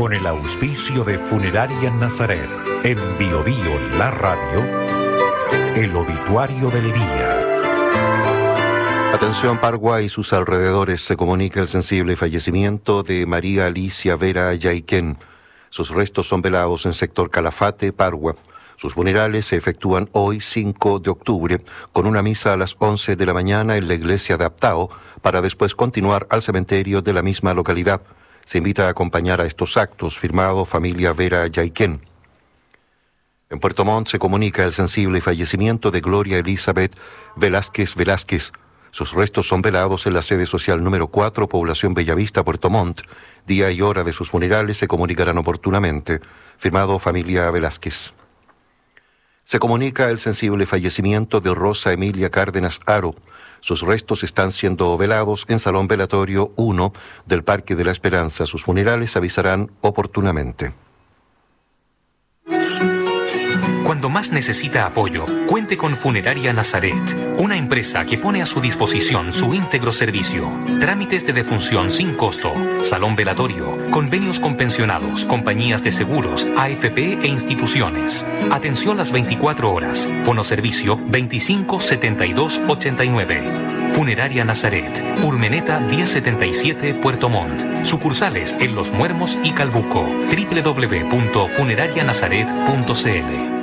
con el auspicio de Funeraria Nazaret, en Bio Bio La Radio, el obituario del día. Atención, Pargua y sus alrededores, se comunica el sensible fallecimiento de María Alicia Vera Yaiquén. Sus restos son velados en sector Calafate, Pargua. Sus funerales se efectúan hoy, 5 de octubre, con una misa a las 11 de la mañana en la iglesia de Aptao, para después continuar al cementerio de la misma localidad. Se invita a acompañar a estos actos, firmado Familia Vera Yaiquén. En Puerto Montt se comunica el sensible fallecimiento de Gloria Elizabeth Velázquez Velázquez. Sus restos son velados en la sede social número 4, Población Bellavista, Puerto Montt. Día y hora de sus funerales se comunicarán oportunamente. Firmado Familia Velázquez. Se comunica el sensible fallecimiento de Rosa Emilia Cárdenas Aro. Sus restos están siendo velados en Salón Velatorio 1 del Parque de la Esperanza. Sus funerales se avisarán oportunamente. Cuando más necesita apoyo, cuente con Funeraria Nazaret, una empresa que pone a su disposición su íntegro servicio. Trámites de defunción sin costo, salón velatorio, convenios con pensionados, compañías de seguros, AFP e instituciones. Atención las 24 horas. Fonoservicio 25 72 89. Funeraria Nazaret, Urmeneta 1077, Puerto Montt. Sucursales en Los Muermos y Calbuco. www.funerarianazaret.cl.